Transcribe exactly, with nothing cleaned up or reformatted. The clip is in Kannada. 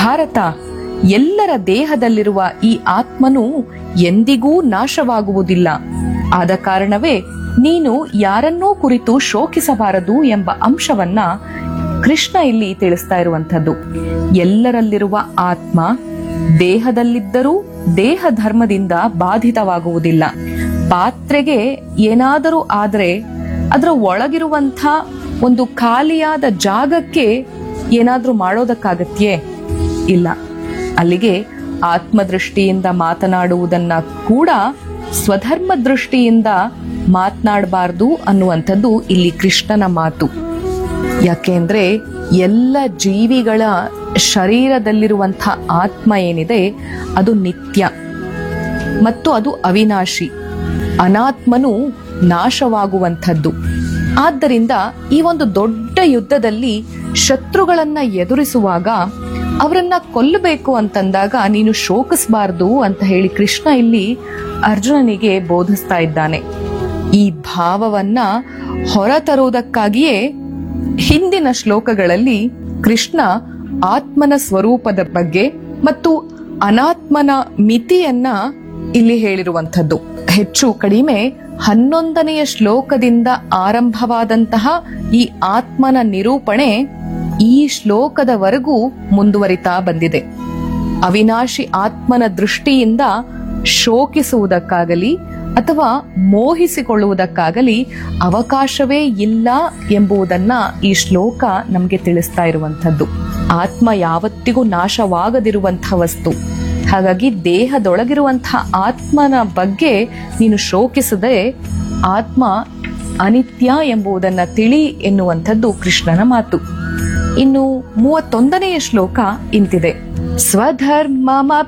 ಭಾರತ, ಎಲ್ಲರ ದೇಹದಲ್ಲಿರುವ ಈ ಆತ್ಮನು ಎಂದಿಗೂ ನಾಶವಾಗುವುದಿಲ್ಲ. ಆದ ಕಾರಣವೇ ನೀನು ಯಾರನ್ನೂ ಕುರಿತು ಶೋಕಿಸಬಾರದು ಎಂಬ ಅಂಶವನ್ನ ಕೃಷ್ಣ ಇಲ್ಲಿ ತಿಳಿಸ್ತಾ ಇರುವಂಥದ್ದು. ಎಲ್ಲರಲ್ಲಿರುವ ಆತ್ಮ ದೇಹದಲ್ಲಿದ್ದರೂ ದೇಹ ಧರ್ಮದಿಂದ ಬಾಧಿತವಾಗುವುದಿಲ್ಲ. ಪಾತ್ರೆಗೆ ಏನಾದರೂ ಆದ್ರೆ ಅದರ ಒಳಗಿರುವಂಥ ಒಂದು ಖಾಲಿಯಾದ ಜಾಗಕ್ಕೆ ಏನಾದ್ರೂ ಮಾಡೋದಕ್ಕಾಗತ್ಯೇ? ಇಲ್ಲ. ಅಲ್ಲಿಗೆ ಆತ್ಮದೃಷ್ಟಿಯಿಂದ ಮಾತನಾಡುವುದನ್ನ ಕೂಡ ಸ್ವಧರ್ಮ ದೃಷ್ಟಿಯಿಂದ ಮಾತನಾಡಬಾರ್ದು ಅನ್ನುವಂಥದ್ದು ಇಲ್ಲಿ ಕೃಷ್ಣನ ಮಾತು. ಯಾಕೆಂದ್ರೆ ಎಲ್ಲ ಜೀವಿಗಳ ಶರೀರದಲ್ಲಿರುವಂಥ ಆತ್ಮ ಏನಿದೆ ಅದು ನಿತ್ಯ ಮತ್ತು ಅದು ಅವಿನಾಶಿ. ಅನಾತ್ಮನು ನಾಶವಾಗುವಂಥದ್ದು. ಆದ್ದರಿಂದ ಈ ಒಂದು ದೊಡ್ಡ ಯುದ್ಧದಲ್ಲಿ ಶತ್ರುಗಳನ್ನ ಎದುರಿಸುವಾಗ ಅವರನ್ನ ಕೊಲ್ಲಬೇಕು ಅಂತಂದಾಗ ನೀನು ಶೋಕಿಸಬಾರದು ಅಂತ ಹೇಳಿ ಕೃಷ್ಣ ಇಲ್ಲಿ ಅರ್ಜುನನಿಗೆ ಬೋಧಿಸ್ತಾ ಇದ್ದಾನೆ. ಈ ಭಾವವನ್ನ ಹೊರತರುವುದಕ್ಕಾಗಿಯೇ ಹಿಂದಿನ ಶ್ಲೋಕಗಳಲ್ಲಿ ಕೃಷ್ಣ ಆತ್ಮನ ಸ್ವರೂಪದ ಬಗ್ಗೆ ಮತ್ತು ಅನಾತ್ಮನ ಮಿತಿಯನ್ನ ಇಲ್ಲಿ ಹೇಳಿರುವಂಥದ್ದು. ಹೆಚ್ಚು ಕಡಿಮೆ ಹನ್ನೊಂದನೆಯ ಶ್ಲೋಕದಿಂದ ಆರಂಭವಾದಂತಹ ಈ ಆತ್ಮನ ನಿರೂಪಣೆ ಈ ಶ್ಲೋಕದವರೆಗೂ ಮುಂದುವರಿತಾ ಬಂದಿದೆ. ಅವಿನಾಶಿ ಆತ್ಮನ ದೃಷ್ಟಿಯಿಂದ ಶೋಕಿಸುವುದಕ್ಕಾಗಲಿ ಅಥವಾ ಮೋಹಿಸಿಕೊಳ್ಳುವುದಕ್ಕಾಗಲಿ ಅವಕಾಶವೇ ಇಲ್ಲ ಎಂಬುದನ್ನ ಈ ಶ್ಲೋಕ ನಮಗೆ ತಿಳಿಸ್ತಾ ಇರುವಂಥದ್ದು. ಆತ್ಮ ಯಾವತ್ತಿಗೂ ನಾಶವಾಗದಿರುವಂಥ ವಸ್ತು. ಹಾಗಾಗಿ ದೇಹದೊಳಗಿರುವಂತಹ ಆತ್ಮನ ಬಗ್ಗೆ ನೀನು ಶೋಕಿಸದೆ ಆತ್ಮ ಅನಿತ್ಯ ಎಂಬುದನ್ನ ತಿಳಿ ಎನ್ನುವಂಥದ್ದು ಕೃಷ್ಣನ ಮಾತು. ಇನ್ನು ಮೂವತ್ತೊಂದನೆಯ ಶ್ಲೋಕ ಇಂತಿದೆ. ಸ್ವಧರ್ಮ